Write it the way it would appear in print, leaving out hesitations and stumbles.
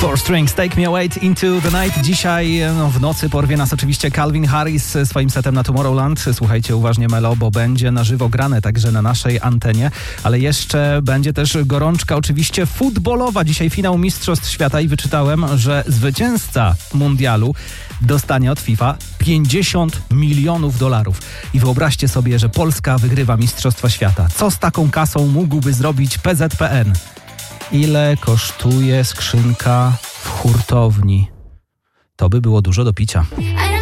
Four Strings, Take Me Away into the Night. Dzisiaj w nocy porwie nas oczywiście Calvin Harris swoim setem na Tomorrowland. Słuchajcie uważnie, Melo, bo będzie na żywo grane także na naszej antenie, ale jeszcze będzie też gorączka oczywiście futbolowa. Dzisiaj finał Mistrzostw Świata i wyczytałem, że zwycięzca mundialu dostanie od FIFA $50 milionów. I wyobraźcie sobie, że Polska wygrywa Mistrzostwa Świata. Co z taką kasą mógłby zrobić PZPN? Ile kosztuje skrzynka w hurtowni? To by było dużo do picia.